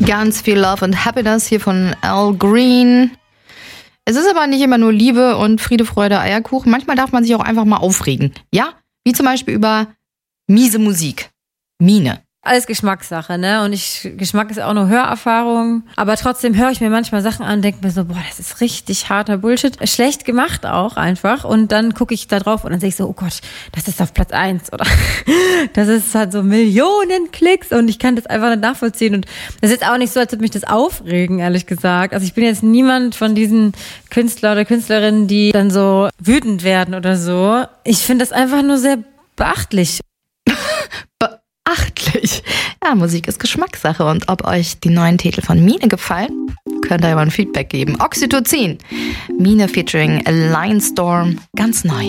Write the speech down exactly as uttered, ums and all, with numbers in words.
Ganz viel Love and Happiness hier von Al Green. Es ist aber nicht immer nur Liebe und Friede, Freude, Eierkuchen. Manchmal darf man sich auch einfach mal aufregen. Ja, wie zum Beispiel über miese Musik. Mine. Alles Geschmackssache, ne? Und ich, Geschmack ist auch nur Hörerfahrung. Aber trotzdem höre ich mir manchmal Sachen an und denke mir so, boah, das ist richtig harter Bullshit. Schlecht gemacht auch einfach. Und dann gucke ich da drauf und dann sehe ich so, oh Gott, das ist auf Platz eins. Oder das ist halt so Millionen Klicks und ich kann das einfach nicht nachvollziehen. Und das ist jetzt auch nicht so, als würde mich das aufregen, ehrlich gesagt. Also ich bin jetzt niemand von diesen Künstler oder Künstlerinnen, die dann so wütend werden oder so. Ich finde das einfach nur sehr beachtlich. Beachtlich. Ja, Musik ist Geschmackssache und ob euch die neuen Titel von Mine gefallen, könnt ihr mal ein Feedback geben. Oxytocin, Mine featuring Lionstorm, ganz neu.